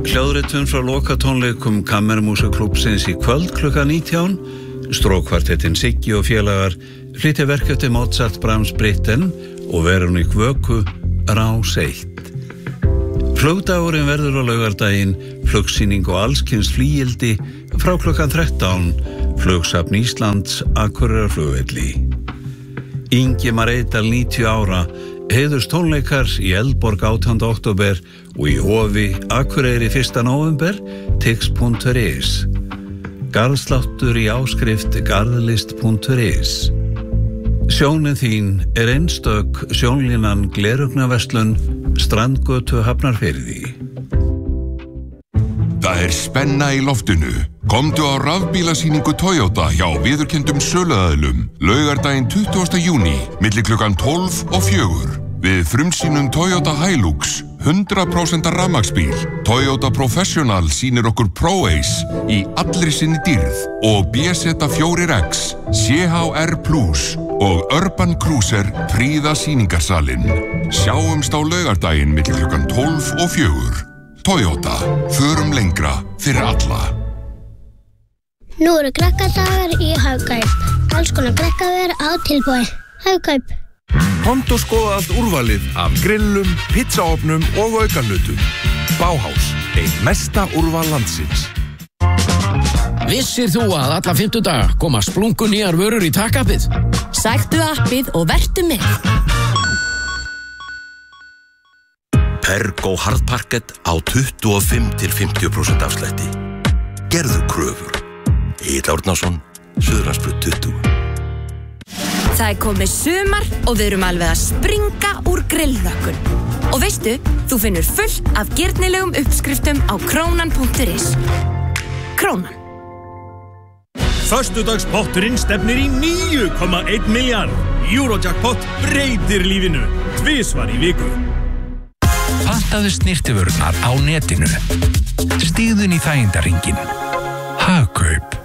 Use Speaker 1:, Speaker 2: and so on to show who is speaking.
Speaker 1: Hljóðritun frá lokatónleikum Kammermúsaklúbbsins í kvöld klukkan 19. Strókkvartettin Siggi og félagar flytja verk eftir Mozart, Brahms, Britten og Veronique Vöku Rás 1. Flugdagurinn verður á laugardaginn, flugsýning og allskyns flygildi frá klukkan 13, Flugsafn Íslands, Akureyrarflugvelli. Ingimar Eydal 90 ára, heiðurstónleikar í Eldborg 18. október og í Hofi Akureyri 1. nóvember, tix.is. Garðsláttur í áskrift garðlist.is. Sjónin þín einstök sjónlínan Gleraugnarverslun, Strandgötu Hafnarfirði.
Speaker 2: Það spenna í loftinu. Komdu á rafbílasýningu Toyota hjá viðurkenndum söluaðilum laugardaginn 20. júní milli klukkan 12 og 4. Við frumsýnum Toyota Hilux 100% rafmagnsbíl. Toyota Professional sýnir okkur Pro-Ace í allri sinni dýrð og BZ4X, CHR Plus og Urban Cruiser prýða sýningarsalinn. Sjáumst á laugardaginn milli klukkan 12 og 4. Toyota, förum lengra fyrir alla.
Speaker 3: Nú eru krakkadagar í Hagkaup. Alls konar krakkaver á tilboði. Hagkaup.
Speaker 4: Komdu og skoða allt úrvalið af grillum, pizzaofnum og aukanutum. Bauhaus, ein mesta úrval landsins.
Speaker 5: Vissir þú að alla 50 daga koma splunkunýjar vörur í takkappið?
Speaker 6: Sæktu appið og vertu með.
Speaker 7: Pergo hardparkett á 25-50% afslætti. Gerðu kröfur. Egill Árnason, Suðurlandsbraut 20.
Speaker 6: Það komið sumar og við erum alveg að springa úr grillrökkun. Og veistu, þú finnur fullt af girnilegum uppskriftum á krónan.is. Krónan.
Speaker 8: Föstudagspotturinn stefnir í 9,1 milljarð. Eurojackpot breytir lífinu. 2 í viku.
Speaker 9: Pantaðu snyrtivörurnar á netinu. Stígðu inn í þægindaringinn. Hagkaup.